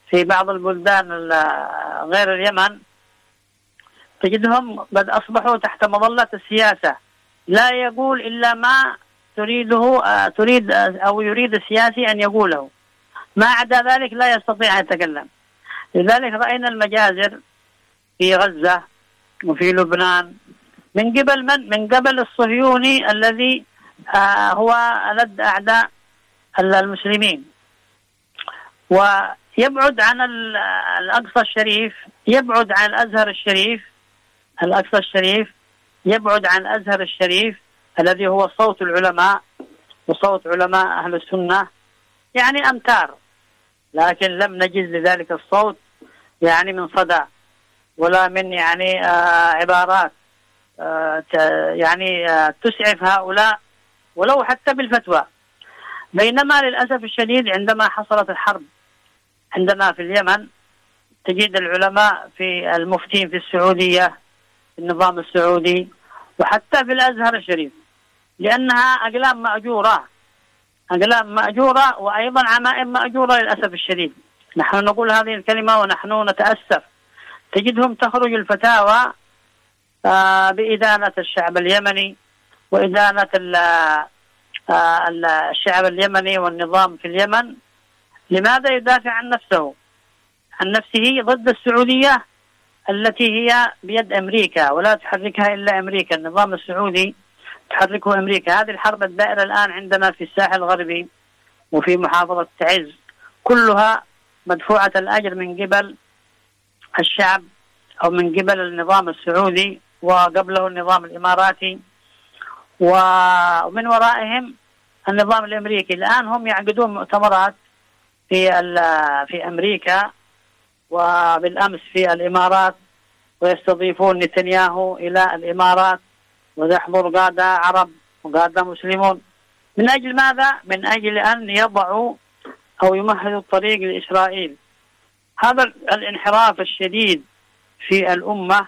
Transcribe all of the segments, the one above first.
في بعض البلدان غير اليمن تجدهم قد أصبحوا تحت مظلة السياسة، لا يقول إلا ما تريد أو يريد السياسي أن يقوله، ما عدا ذلك لا يستطيع أن يتكلم. لذلك رأينا المجازر في غزة وفي لبنان من قبل من؟ من قبل الصهيوني الذي هو ألد أعداء المسلمين، ويبعد عن الأقصى الشريف، يبعد عن الأزهر الشريف، الأقصى الشريف يبعد عن الأزهر الشريف الذي هو صوت العلماء وصوت علماء أهل السنة، يعني أمتار، لكن لم نجد لذلك الصوت يعني من صدى ولا من يعني عبارات يعني تسعف هؤلاء ولو حتى بالفتوى. بينما للأسف الشديد عندما حصلت الحرب عندنا في اليمن تجد العلماء في المفتين في السعودية في النظام السعودي وحتى في الأزهر الشريف، لأنها أقلام مأجورة وأيضا عمائم مأجورة للأسف الشديد. نحن نقول هذه الكلمة ونحن نتأسف، تجدهم تخرج الفتاوى بإدانة الشعب اليمني وإدانة الشعب اليمني والنظام في اليمن. لماذا؟ يدافع عن نفسه ضد السعودية التي هي بيد أمريكا ولا تحركها إلا أمريكا، النظام السعودي تحركه أمريكا. هذه الحرب الدائرة الآن عندنا في الساحل الغربي وفي محافظة تعز كلها مدفوعة الأجر من قبل الشعب أو من قبل النظام السعودي وقبله النظام الإماراتي، ومن ورائهم النظام الأمريكي. الآن هم يعقدون مؤتمرات في أمريكا وبالأمس في الإمارات، ويستضيفون نتنياهو إلى الإمارات ويحضر قادة عرب وقادة مسلمون. من أجل ماذا؟ من أجل أن يضعوا أو يمهدوا الطريق لإسرائيل. هذا الانحراف الشديد في الأمة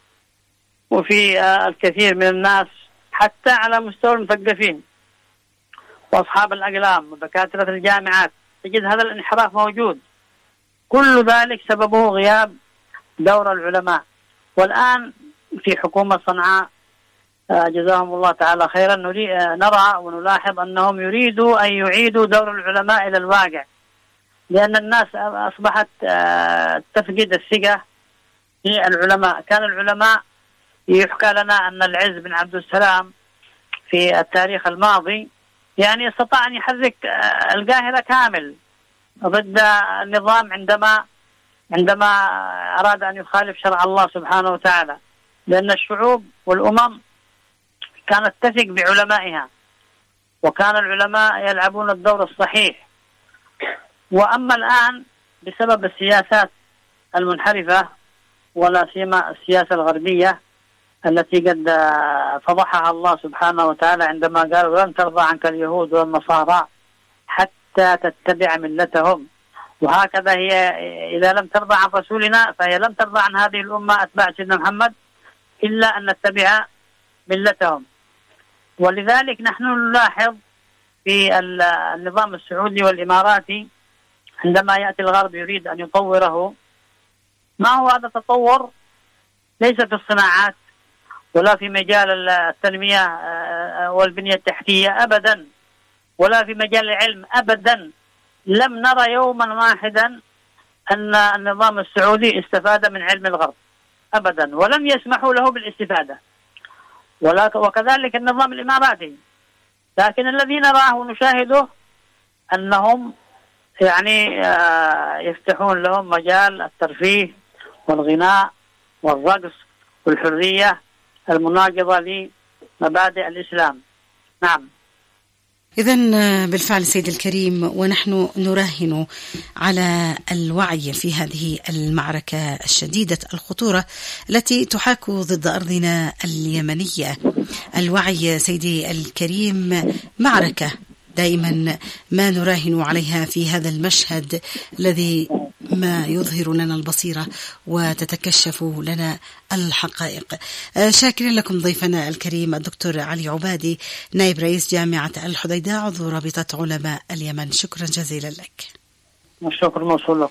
وفي الكثير من الناس حتى على مستوى المثقفين وأصحاب الأقلام ودكاترة الجامعات، تجد هذا الانحراف موجود. كل ذلك سببه غياب دور العلماء. والآن في حكومة صنعاء جزاهم الله تعالى خيرا نرى ونلاحظ أنهم يريدوا أن يعيدوا دور العلماء إلى الواقع، لأن الناس أصبحت تفقد الثقة في العلماء. كان العلماء يحكى لنا أن العز بن عبد السلام في التاريخ الماضي يعني استطاع أن يحرك القاهرة كامل ضد النظام عندما أراد أن يخالف شرع الله سبحانه وتعالى، لأن الشعوب والأمم كانت تثق بعلمائها وكان العلماء يلعبون الدور الصحيح. وأما الآن بسبب السياسات المنحرفة ولا سيما السياسة الغربية التي قد فضحها الله سبحانه وتعالى عندما قال ولن ترضى عنك اليهود والنصارى حتى تتبع ملتهم. وهكذا هي إذا لم ترضى عن رسولنا فهي لم ترضى عن هذه الأمة أتباع سيدنا محمد إلا أن نتبع ملتهم. ولذلك نحن نلاحظ في النظام السعودي والإماراتي عندما يأتي الغرب يريد أن يطوره، ما هو هذا التطور؟ ليس في الصناعات ولا في مجال التنمية والبنية التحتية أبدا، ولا في مجال العلم أبدا. لم نرى يوما واحدا أن النظام السعودي استفاد من علم الغرب أبدا، ولم يسمحوا له بالاستفادة، وكذلك النظام الإماراتي. لكن الذي نراه ونشاهده أنهم يعني يفتحون لهم مجال الترفيه والغناء والرقص والحرية المناقضة لمبادئ الإسلام. نعم. إذن بالفعل سيد الكريم، ونحن نراهن على الوعي في هذه المعركة الشديدة الخطورة التي تحاك ضد أرضنا اليمنية. الوعي سيدي الكريم معركة دائما ما نراهن عليها في هذا المشهد الذي ما يظهر لنا البصيرة وتتكشف لنا الحقائق. شاكرين لكم ضيفنا الكريم الدكتور علي عبادي، نائب رئيس جامعة الحديدة، عضو رابطة علماء اليمن. شكرا جزيلا لك. الشكر موصول لكم.